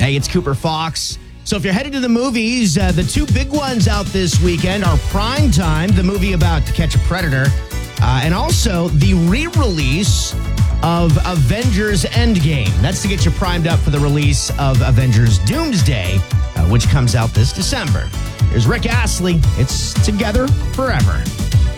Hey, it's Cooper Fox. So if you're headed to the movies, the two big ones out this weekend are Prime Time, the movie about To Catch a Predator, and also the re-release of Avengers Endgame. That's to get you primed up for the release of Avengers Doomsday, which comes out this December. Here's Rick Astley. It's Together Forever.